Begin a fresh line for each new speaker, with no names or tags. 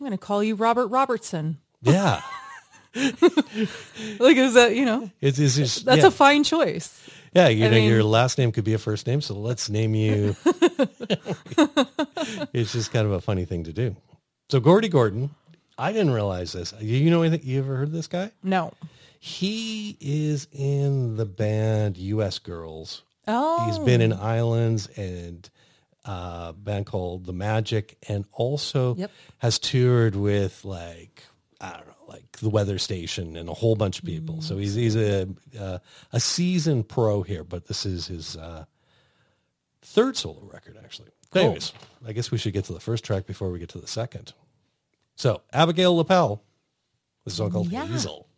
going to call you Robert Robertson.
Yeah.
Like, is that,
It's just,
that's a fine choice.
Yeah, your last name could be a first name, so let's name you. It's just kind of a funny thing to do. So Gordy Gordon, I didn't realize this. You know anything? You ever heard of this guy?
No.
He is in the band U.S. Girls.
Oh.
He's been in Islands and a band called The Magic, and also has toured with I don't know, like the Weather Station and a whole bunch of people. So he's a seasoned pro here, but this is his third solo record, actually. Cool. Anyways, I guess we should get to the first track before we get to the second. So Abigail Lapel, this song called Hazel.